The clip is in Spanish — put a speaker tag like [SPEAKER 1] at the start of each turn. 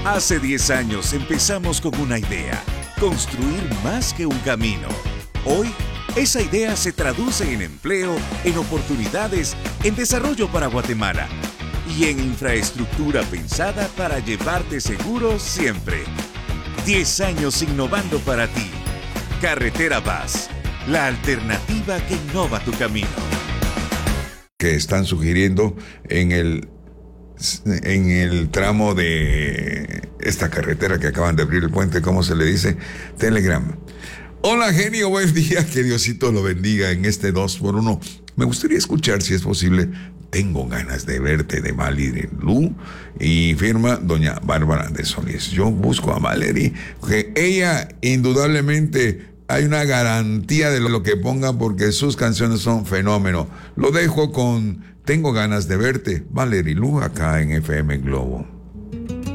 [SPEAKER 1] Hace 10 años empezamos con una idea, construir más que un camino. Hoy, esa idea se traduce en empleo, en oportunidades, en desarrollo para Guatemala y en infraestructura pensada para llevarte seguro siempre. 10 años innovando para ti. Carretera Paz, la alternativa que innova tu camino.
[SPEAKER 2] Que están sugiriendo en el tramo de esta carretera que acaban de abrir el puente, ¿cómo se le dice? Telegram. Hola, genio, buen día, que Diosito lo bendiga en este 2x1. Me gustaría escuchar, si es posible, Tengo ganas de verte, de Valerie Lu, y firma doña Bárbara de Solís. Yo busco a Valerie, que ella indudablemente hay una garantía de lo que ponga, porque sus canciones son fenómeno. Lo dejo con Tengo ganas de verte, Valerie Lu, acá en FM Globo.